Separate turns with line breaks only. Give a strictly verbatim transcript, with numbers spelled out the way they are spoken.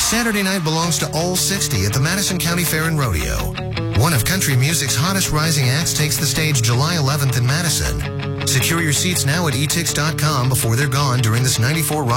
Saturday night belongs to All sixty at the Madison County Fair and Rodeo. One of country music's hottest rising acts takes the stage July eleventh in Madison. Secure your seats now at e tix dot com before they're gone during this ninety-four Rock